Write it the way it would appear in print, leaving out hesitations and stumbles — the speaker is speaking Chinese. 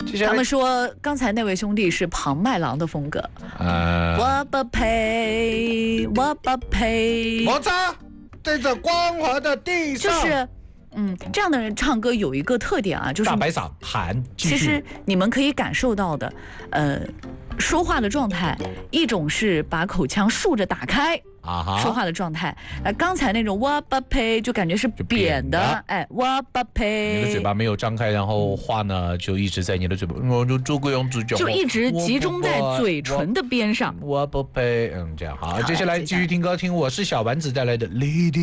他们说刚才那位兄弟是庞麦郎的风格。我不配，我不配。 摩擦在这光滑的地上。 就是。这样的人唱歌有一个特点啊，就是大白嗓喊。 其实你们可以感受到的，说话的状态，一种是把口腔竖着打开说话的状态，刚才那种我不配就感觉是扁的，哎，我不配。 你的嘴巴没有张开，然后话呢就一直在你的嘴巴，我就这个样子讲， 就一直集中在嘴唇的边上。 我不配，这样好。接下来继续听歌，听我是小丸子带来的《Lady》。